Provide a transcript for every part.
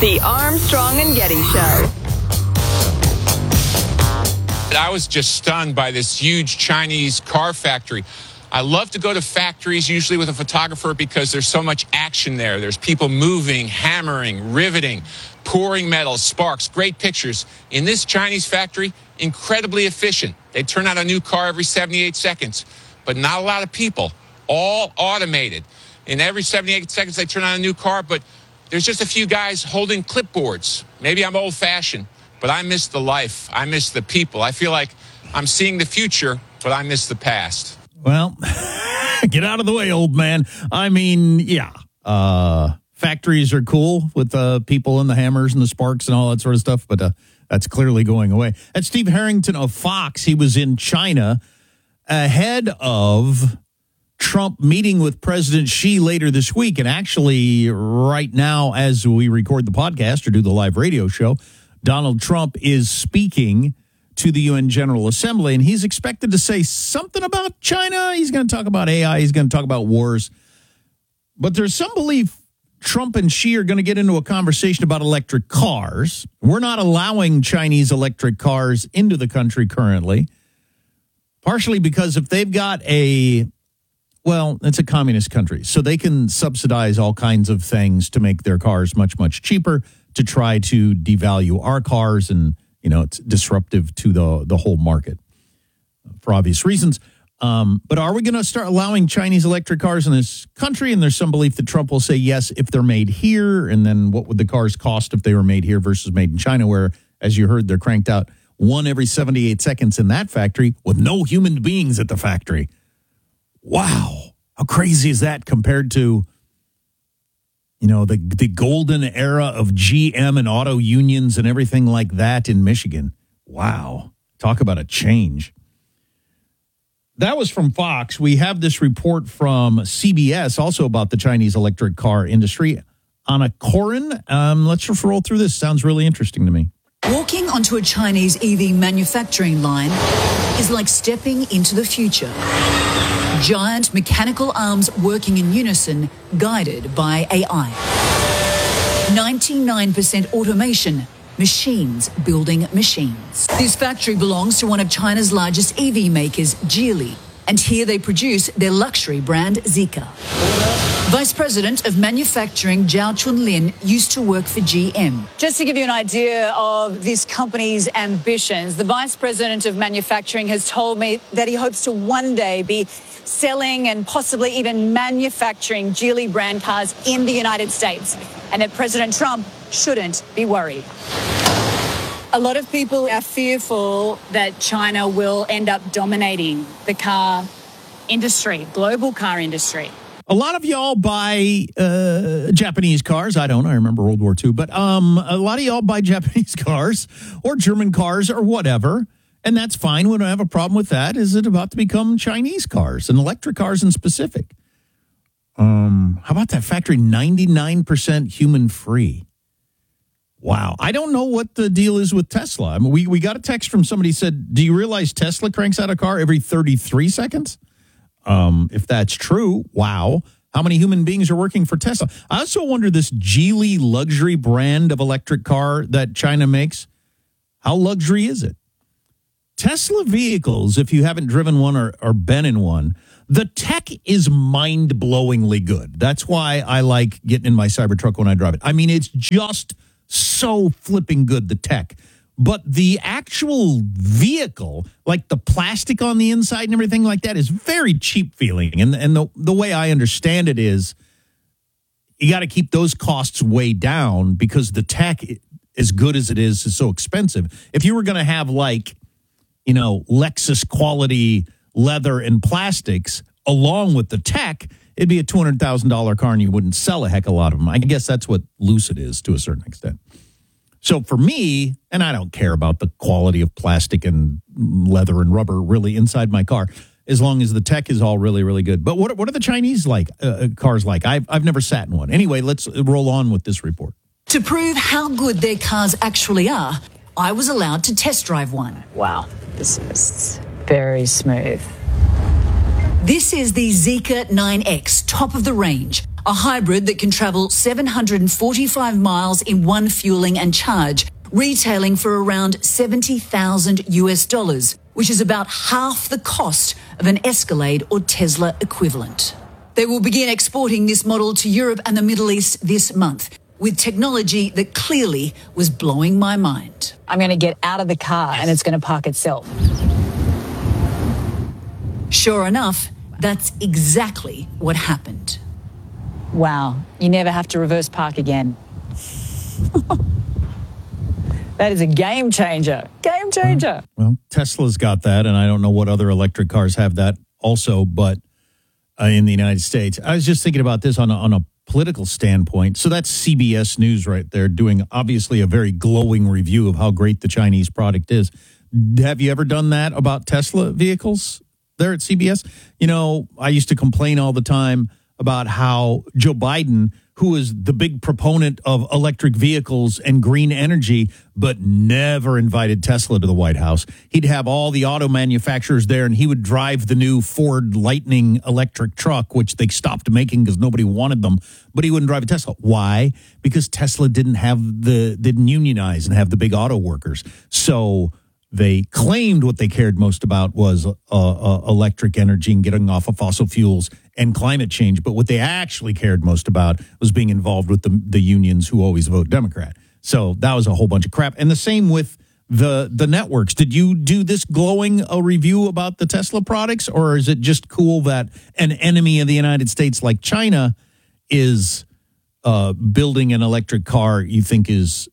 The Armstrong and Getty Show. I was just stunned by this huge Chinese car factory. I love to go to factories, usually with a photographer, because there's so much action there. There's people moving, hammering, riveting, pouring metal, sparks, great pictures. In this Chinese factory, incredibly efficient. They turn out a new car every 78 seconds, but not a lot of people, all automated. In every 78 seconds, they turn on a new car, but there's just a few guys holding clipboards. Maybe I'm old-fashioned, but I miss the life. I miss the people. I feel like I'm seeing the future, but I miss the past. Well, get out of the way, old man. I mean, yeah. Factories are cool with people and the hammers and the sparks and all that sort of stuff, but that's clearly going away. That's Steve Harrington of Fox. He was in China ahead of Trump meeting with President Xi later this week. And actually, right now, as we record the podcast or do the live radio show, Donald Trump is speaking to the UN General Assembly, and he's expected to say something about China. He's going to talk about AI. He's going to talk about wars. But there's some belief Trump and Xi are going to get into a conversation about electric cars. We're not allowing Chinese electric cars into the country currently, partially because if they've got it's a communist country, so they can subsidize all kinds of things to make their cars much, much cheaper to try to devalue our cars, and, it's disruptive to the whole market for obvious reasons. But are we going to start allowing Chinese electric cars in this country? And there's some belief that Trump will say yes if they're made here. And then what would the cars cost if they were made here versus made in China, where, as you heard, they're cranked out one every 78 seconds in that factory with no human beings at the factory. Wow. How crazy is that compared to, the golden era of GM and auto unions and everything like that in Michigan? Wow. Talk about a change. That was from Fox. We have this report from CBS also about the Chinese electric car industry. Anna Corin, let's just roll through this. Sounds really interesting to me. Walking onto a Chinese EV manufacturing line is like stepping into the future. Giant mechanical arms working in unison, guided by AI. 99% automation, machines building machines. This factory belongs to one of China's largest EV makers, Geely, and here they produce their luxury brand Zeekr. Vice President of Manufacturing Zhao Chunlin used to work for GM. Just to give you an idea of this company's ambitions, the Vice President of Manufacturing has told me that he hopes to one day be selling and possibly even manufacturing Geely brand cars in the United States, and that President Trump shouldn't be worried. A lot of people are fearful that China will end up dominating the car industry, global car industry. A lot of y'all buy Japanese cars. I don't. I remember World War II. But a lot of y'all buy Japanese cars or German cars or whatever. And that's fine. We don't have a problem with that. Is it about to become Chinese cars and electric cars in specific? How about that factory? 99% human free. Wow. I don't know what the deal is with Tesla. I mean, we got a text from somebody who said, do you realize Tesla cranks out a car every 33 seconds? If that's true, wow. How many human beings are working for Tesla? I also wonder, this Geely luxury brand of electric car that China makes, how luxury is it? Tesla vehicles, if you haven't driven one or been in one, the tech is mind-blowingly good. That's why I like getting in my Cybertruck when I drive it. I mean, it's just so flipping good, the tech. But the actual vehicle, like the plastic on the inside and everything like that, is very cheap feeling. And the way I understand it is you got to keep those costs way down because the tech, as good as it is so expensive. If you were going to have Lexus quality leather and plastics along with the tech, it'd be a $200,000 car and you wouldn't sell a heck of a lot of them. I guess that's what Lucid is to a certain extent. So for me, and I don't care about the quality of plastic and leather and rubber really inside my car, as long as the tech is all really, really good. But what are the Chinese cars like? I've never sat in one. Anyway, let's roll on with this report. To prove how good their cars actually are, I was allowed to test drive one. Wow, this is very smooth. This is the Zeekr 9X, top of the range, a hybrid that can travel 745 miles in one fueling and charge, retailing for around $70,000, which is about half the cost of an Escalade or Tesla equivalent. They will begin exporting this model to Europe and the Middle East this month, with technology that clearly was blowing my mind. I'm going to get out of the car and it's going to park itself. Sure enough, that's exactly what happened. Wow, you never have to reverse park again. That is a game changer. Game changer. Well, Tesla's got that, and I don't know what other electric cars have that also, but in the United States. I was just thinking about this on a political standpoint. So that's CBS News right there, doing obviously a very glowing review of how great the Chinese product is. Have you ever done that about Tesla vehicles there at CBS? You know, I used to complain all the time about how Joe Biden, who is the big proponent of electric vehicles and green energy, but never invited Tesla to the White House. He'd have all the auto manufacturers there, and he would drive the new Ford Lightning electric truck, which they stopped making because nobody wanted them, but he wouldn't drive a Tesla. Why? Because Tesla didn't unionize and have the big auto workers. So they claimed what they cared most about was electric energy and getting off of fossil fuels and climate change. But what they actually cared most about was being involved with the unions who always vote Democrat. So that was a whole bunch of crap. And the same with the networks. Did you do this glowing a review about the Tesla products, or is it just cool that an enemy of the United States like China is building an electric car you think is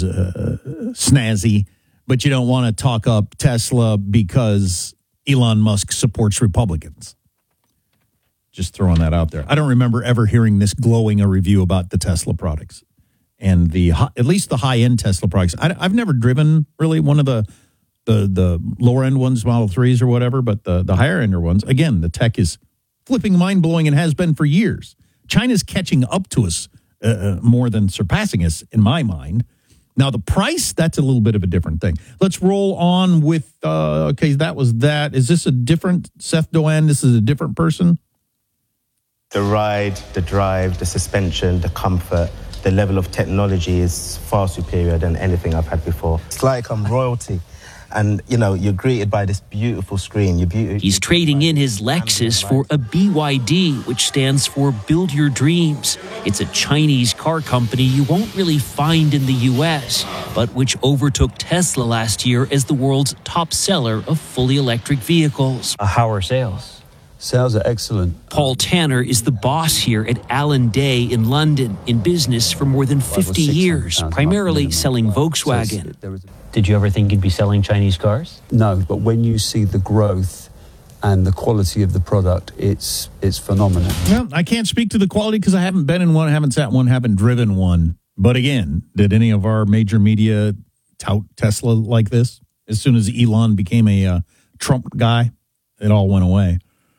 snazzy, but you don't want to talk up Tesla because Elon Musk supports Republicans? Just throwing that out there. I don't remember ever hearing this glowing a review about the Tesla products and at least the high-end Tesla products. I've never driven really one of the lower-end ones, Model 3s or whatever, but the higher-end ones, again, the tech is flipping mind-blowing and has been for years. China's catching up to us more than surpassing us, in my mind. Now, the price, that's a little bit of a different thing. Let's roll on with, okay, that was that. Is this a different Seth Doan? This is a different person? The ride, the drive, the suspension, the comfort, the level of technology is far superior than anything I've had before. It's like I'm royalty. And, you know, you're greeted by this beautiful screen. He's trading in his Lexus for a BYD, which stands for Build Your Dreams. It's a Chinese car company you won't really find in the U.S., but which overtook Tesla last year as the world's top seller of fully electric vehicles. How are sales? Sales are excellent. Paul Tanner is the boss here at Allen Day in London, in business for more than 50 years, primarily selling Volkswagen. Did you ever think you'd be selling Chinese cars? No, but when you see the growth and the quality of the product, it's phenomenal. Well, I can't speak to the quality because I haven't been in one, haven't sat one, haven't driven one. But again, did any of our major media tout Tesla like this? As soon as Elon became a Trump guy, it all went away.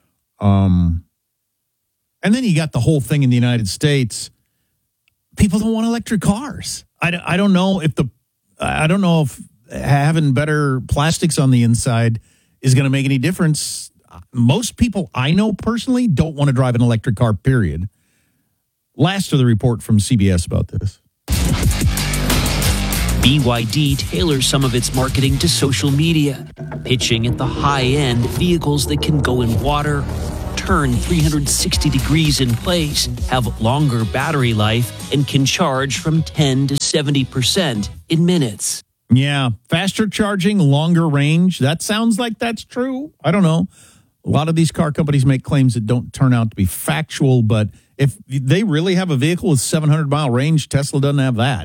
And then you got the whole thing in the United States. People don't want electric cars. I don't know if having better plastics on the inside is going to make any difference. Most people I know personally don't want to drive an electric car, period. Last of the report from CBS about this. BYD tailors some of its marketing to social media, pitching at the high end vehicles that can go in water, turn 360 degrees in place, have longer battery life, and can charge from 10 to 70% in minutes. Yeah, faster charging, longer range. That sounds like that's true. I don't know. A lot of these car companies make claims that don't turn out to be factual, but if they really have a vehicle with 700-mile range, Tesla doesn't have that.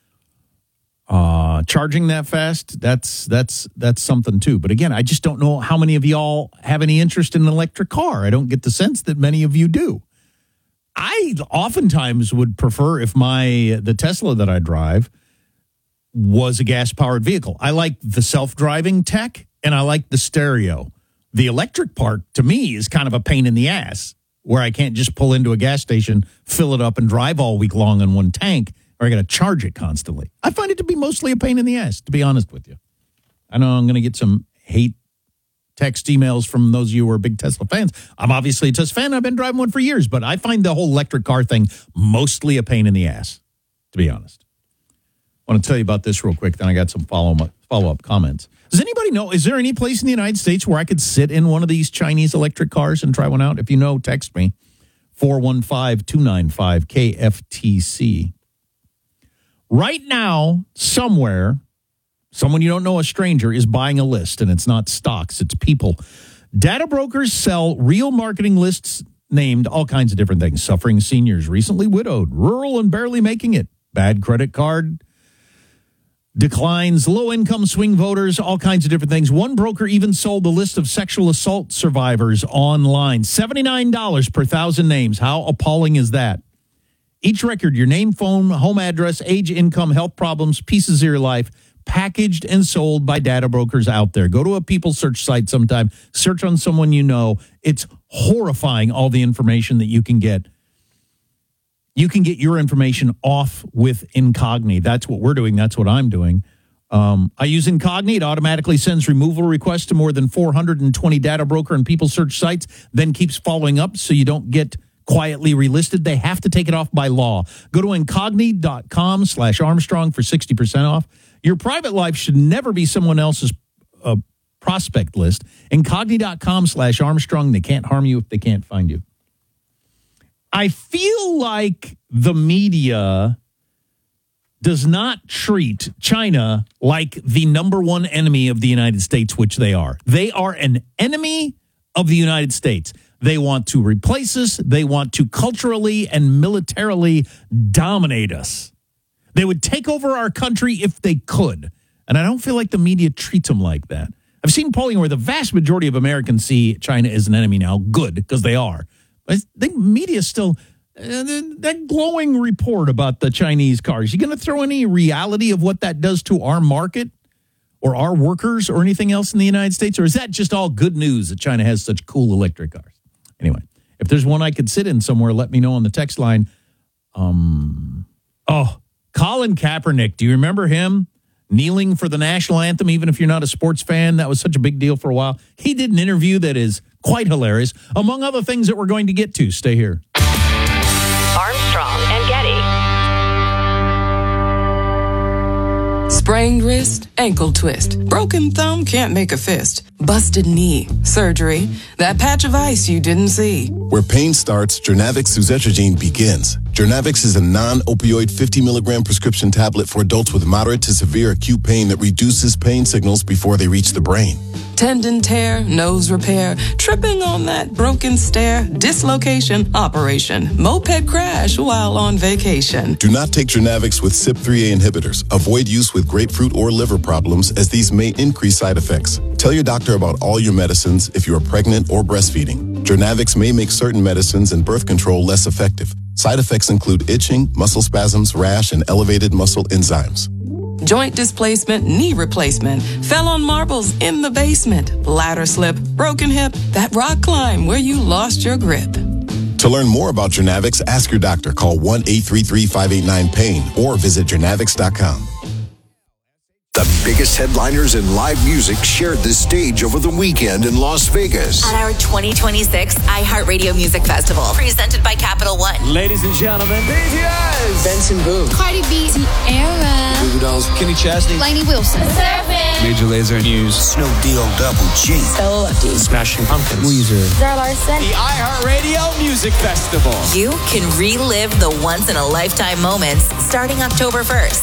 Charging that fast, that's something too. But again, I just don't know how many of y'all have any interest in an electric car. I don't get the sense that many of you do. I oftentimes would prefer if the Tesla that I drive was a gas-powered vehicle. I like the self-driving tech, and I like the stereo. The electric part, to me, is kind of a pain in the ass, where I can't just pull into a gas station, fill it up, and drive all week long on one tank, or I got to charge it constantly. I find it to be mostly a pain in the ass, to be honest with you. I know I'm going to get some hate text, emails from those of you who are big Tesla fans. I'm obviously a Tesla fan. I've been driving one for years, but I find the whole electric car thing mostly a pain in the ass, to be honest. I want to tell you about this real quick, then I got some follow-up comments. Does anybody know, is there any place in the United States where I could sit in one of these Chinese electric cars and try one out? If you know, text me, 415-295-KFTC. Right now, somewhere, someone you don't know, a stranger, is buying a list, and it's not stocks, it's people. Data brokers sell real marketing lists named all kinds of different things. Suffering seniors, recently widowed, rural and barely making it, bad credit card, declines, low-income swing voters, all kinds of different things. One broker even sold the list of sexual assault survivors online. $79 per 1,000 names. How appalling is that? Each record, your name, phone, home address, age, income, health problems, pieces of your life, packaged and sold by data brokers out there. Go to a people search site sometime. Search on someone you know. It's horrifying, all the information that you can get. You can get your information off with Incogni. That's what we're doing. That's what I'm doing. I use Incogni. It automatically sends removal requests to more than 420 data broker and people search sites, then keeps following up so you don't get quietly relisted. They have to take it off by law. Go to Incogni.com/Armstrong for 60% off. Your private life should never be someone else's prospect list. Incogni.com/Armstrong. They can't harm you if they can't find you. I feel like the media does not treat China like the number one enemy of the United States, which they are. They are an enemy of the United States. They want to replace us. They want to culturally and militarily dominate us. They would take over our country if they could. And I don't feel like the media treats them like that. I've seen polling where the vast majority of Americans see China as an enemy now. Good, because they are. But I think media still, that glowing report about the Chinese cars, you going to throw any reality of what that does to our market or our workers or anything else in the United States? Or is that just all good news that China has such cool electric cars? Anyway, if there's one I could sit in somewhere, let me know on the text line. Colin Kaepernick, do you remember him? Kneeling for the national anthem, even if you're not a sports fan. That was such a big deal for a while. He did an interview that is quite hilarious, among other things that we're going to get to. Stay here. Armstrong and Getty. Sprained wrist, ankle twist. Broken thumb, can't make a fist. Busted knee, surgery. That patch of ice you didn't see. Where pain starts, Journavx suzetrigine begins. Journavx is a non-opioid 50 milligram prescription tablet for adults with moderate to severe acute pain that reduces pain signals before they reach the brain. Tendon tear, nose repair, tripping on that broken stair, dislocation, operation, moped crash while on vacation. Do not take Journavx with CYP3A inhibitors. Avoid use with grapefruit or liver problems, as these may increase side effects. Tell your doctor about all your medicines if you are pregnant or breastfeeding. Journavx may make certain medicines and birth control less effective. Side effects include itching, muscle spasms, rash, and elevated muscle enzymes. Joint displacement, knee replacement, fell on marbles in the basement, ladder slip, broken hip, that rock climb where you lost your grip. To learn more about Journavx, ask your doctor. Call 1-833-589-PAIN or visit journavx.com. The biggest headliners in live music shared the stage over the weekend in Las Vegas. At our 2026 iHeartRadio Music Festival, presented by Capital One. Ladies and gentlemen, BTS, Benson Boone, Cardi B, Sierra, Goo Goo Dolls, Kenny Chesney, Lainey Wilson, Major Lazer, News, Snoop Double G, Bella Lucky, Smashing Pumpkins, Weezer, Zara Larson. The iHeartRadio Music Festival. You can relive the once-in-a-lifetime moments starting October 1st.